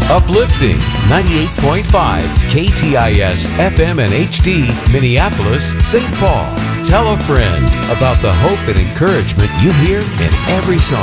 Uplifting 98.5 KTIS FM and HD, Minneapolis, St. Paul. Tell a friend about the hope and encouragement you hear in every song.